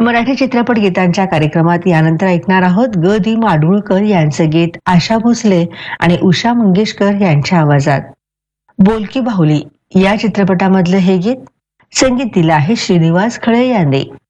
मराठी चित्रपट गीतांच्या कार्यक्रमात यानंतर ऐकणार आहोत ग दी माडगूळकर यांचं गीत आशा भोसले आणि उषा मंगेशकर यांच्या आवाजात. बोलकी बाहुली या चित्रपटामधलं हे गीत संगीत दिलं आहे श्रीनिवास खळे यांनी.